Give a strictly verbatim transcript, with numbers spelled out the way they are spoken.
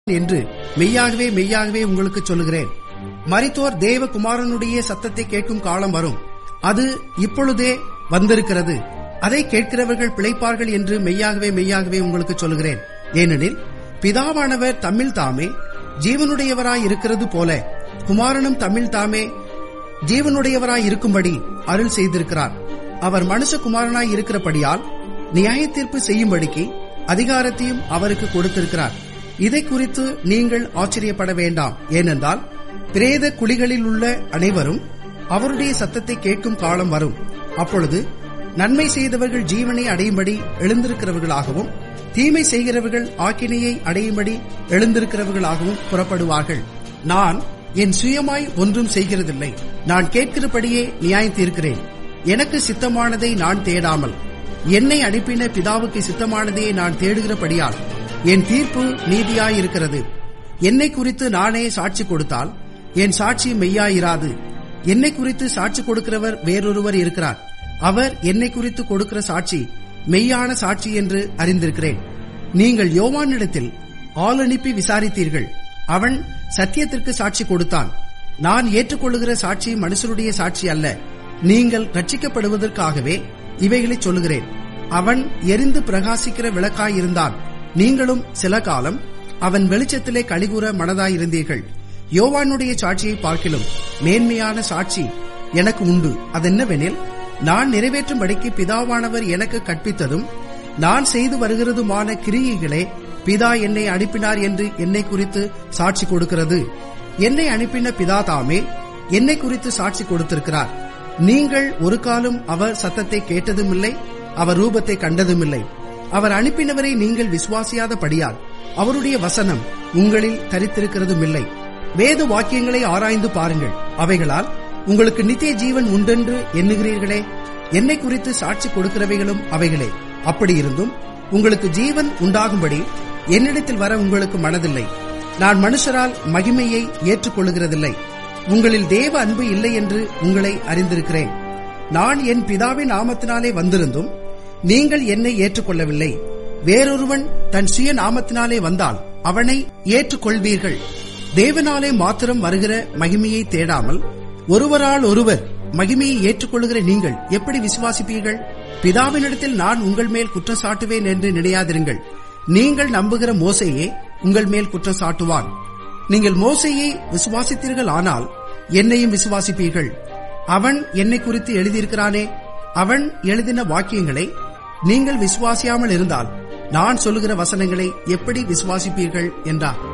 என்று மெய்யாகவே மெய்யாகவே உங்களுக்கு சொல்லுகிறேன். மரித்தோர் தேவகுமாரனுடைய சத்தத்தை கேட்கும் காலம் வரும், அது இப்பொழுதே வந்திருக்கிறது. அதை கேட்கிறவர்கள் பிழைப்பார்கள் என்று மெய்யாகவே மெய்யாகவே உங்களுக்கு சொல்லுகிறேன். ஏனெனில் பிதாவானவர் தம்மில் தாமே ஜீவனுடையவராய் இருக்கிறது போல குமாரனும் தம்மில் தாமே ஜீவனுடையவராய் இருக்கும்படி அருள் செய்திருக்கிறார். அவர் மனுஷகுமாரனாய் இருக்கிறபடியால் நியாய தீர்ப்பு செய்யும்படிக்கு அதிகாரத்தையும் அவருக்கு கொடுத்திருக்கிறார். இதை குறித்து நீங்கள் ஆச்சரியப்பட வேண்டாம். ஏனென்றால் பிரேத குழிகளில் உள்ள அனைவரும் அவருடைய சத்தத்தை கேட்கும் காலம் வரும். அப்பொழுது நன்மை செய்தவர்கள் ஜீவனை அடையும்படி எழுந்திருக்கிறவர்களாகவும் தீமை செய்கிறவர்கள் ஆக்கினையை அடையும்படி எழுந்திருக்கிறவர்களாகவும் புறப்படுவார்கள். நான் என் சுயமாய் ஒன்றும் செய்கிறதில்லை, நான் கேட்கிறபடியே நியாயம் தீர்க்கிறேன். எனக்கு சித்தமானதை நான் தேடாமல் என்னை அனுப்பின பிதாவுக்கு சித்தமானதையே நான் தேடுகிறபடியால் என் தீர்ப்பு நீதியாயிருக்கிறது. என்னை குறித்து நானே சாட்சி கொடுத்தால் என் சாட்சி மெய்யாயிராது. என்னை குறித்து சாட்சி கொடுக்கிறவர் வேறொருவர் இருக்கிறார். அவர் என்னை குறித்து கொடுக்கிற சாட்சி மெய்யான சாட்சி என்று அறிந்திருக்கிறேன். நீங்கள் யோவானிடத்தில் ஆள் அனுப்பி விசாரித்தீர்கள், அவன் சத்தியத்திற்கு சாட்சி கொடுத்தான். நான் ஏற்றுக்கொள்ளுகிற சாட்சி மனுஷருடைய சாட்சி அல்ல. நீங்கள் ரட்சிக்கப்படுவதற்காகவே இவைகளை சொல்லுகிறேன். அவன் எரிந்து பிரகாசிக்கிற விளக்காயிருந்தான். நீங்களும் சில காலம் அவன் வெளிச்சத்திலே கலிகூற மனதாயிருந்தீர்கள். யோவானுடைய சாட்சியை பார்க்கிலும் மேன்மையான சாட்சி எனக்கு உண்டு. அதென்னவெனில், நான் நிறைவேற்றும்படிக்கு பிதாவானவர் எனக்கு கற்பித்ததும் நான் செய்து வருகிறதுமான கிரியைகளே பிதா என்னை அனுப்பினார் என்று என்னை குறித்து சாட்சி கொடுக்கிறது. என்னை அனுப்பின பிதா தாமே என்னை குறித்து சாட்சி கொடுத்திருக்கிறார். நீங்கள் ஒரு காலம் அவர் சத்தத்தை கேட்டதுமில்லை, அவர் ரூபத்தை கண்டதுமில்லை. அவர் அனுப்பினவரை நீங்கள் விசுவாசியாதபடியால் அவருடைய வசனம் உங்களில் தரித்திருக்கிறதுமில்லை. வேத வாக்கியங்களை ஆராய்ந்து பாருங்கள், அவைகளால் உங்களுக்கு நித்திய ஜீவன் உண்டென்று எண்ணுகிறீர்களே. என்னை குறித்து சாட்சி கொடுக்கிறவைகளும் அவைகளே. அப்படியிருந்தும் உங்களுக்கு ஜீவன் உண்டாகும்படி என்னிடத்தில் வர உங்களுக்கு மனதில்லை. நான் மனுஷரால் மகிமையை ஏற்றுக்கொள்ளுகிறதில்லை. உங்களில் தேவ அன்பு இல்லை என்று உங்களை அறிந்திருக்கிறேன். நான் என் பிதாவின் நாமத்தினாலே வந்திருந்தும் நீங்கள் என்னை ஏற்றுக்கொள்ளவில்லை. வேறொருவன் தன் சுய நாமத்தினாலே வந்தால் அவனை ஏற்றுக்கொள்வீர்கள். தேவனாலே மாத்திரம் வருகிற மகிமையை தேடாமல் ஒருவரால் ஒருவர் மகிமையை ஏற்றுக்கொள்ளுகிற நீங்கள் எப்படி விசுவாசிப்பீர்கள்? பிதாவினிடத்தில் நான் உங்கள் மேல் குற்றம் சாட்டுவேன் என்று நினையாதிருங்கள். நீங்கள் நம்புகிற மோசேயே உங்கள் மேல் குற்றம் சாட்டுவான். நீங்கள் மோசேயை விசுவாசித்தீர்கள், ஆனால் என்னையும் விசுவாசிப்பீர்கள். அவன் என்னை குறித்து எழுதியிருக்கிறானே, அவன் எழுதின வாக்கியங்களை நீங்கள் விசுவாசியாமல் இருந்தால் நான் சொல்லுகிற வசனங்களை எப்படி விசுவாசிப்பீர்கள் என்றார்.